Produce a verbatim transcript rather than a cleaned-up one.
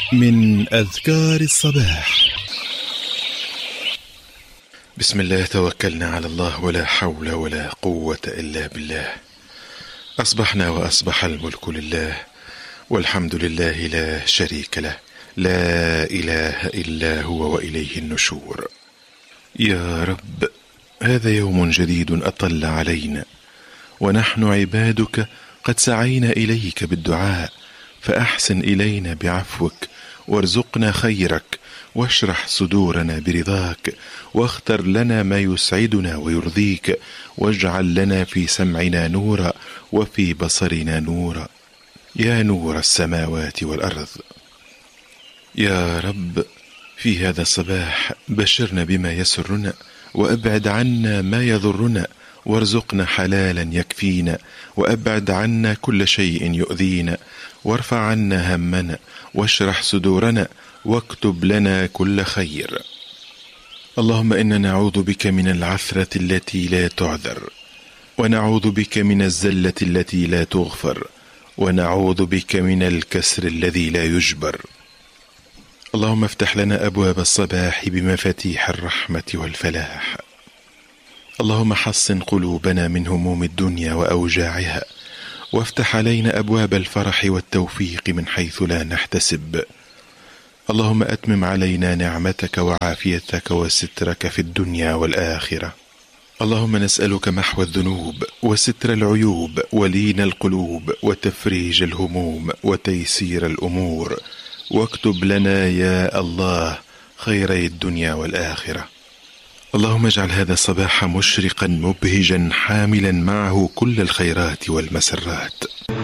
من أذكار الصباح. بسم الله، توكلنا على الله ولا حول ولا قوة إلا بالله. أصبحنا وأصبح الملك لله، والحمد لله لا شريك له، لا إله إلا هو وإليه النشور. يا رب، هذا يوم جديد أطل علينا، ونحن عبادك قد سعينا إليك بالدعاء، فأحسن إلينا بعفوك، وارزقنا خيرك، واشرح صدورنا برضاك، واختر لنا ما يسعدنا ويرضيك، واجعل لنا في سمعنا نورا وفي بصرنا نورا، يا نور السماوات والأرض. يا رب، في هذا الصباح بشرنا بما يسرنا، وأبعد عنا ما يضرنا، وارزقنا حلالا يكفينا، وأبعد عنا كل شيء يؤذينا، وارفع عنا همنا، واشرح صدورنا، واكتب لنا كل خير. اللهم إنا نعوذ بك من العثرة التي لا تعذر، ونعوذ بك من الزلة التي لا تغفر، ونعوذ بك من الكسر الذي لا يجبر. اللهم افتح لنا أبواب الصباح بمفاتيح الرحمة والفلاح. اللهم حصن قلوبنا من هموم الدنيا وأوجاعها، وافتح علينا أبواب الفرح والتوفيق من حيث لا نحتسب. اللهم أتمم علينا نعمتك وعافيتك وسترك في الدنيا والآخرة. اللهم نسألك محو الذنوب وستر العيوب ولين القلوب وتفريج الهموم وتيسير الأمور، واكتب لنا يا الله خيري الدنيا والآخرة. اللهم اجعل هذا الصباح مشرقا مبهجا حاملا معه كل الخيرات والمسرات.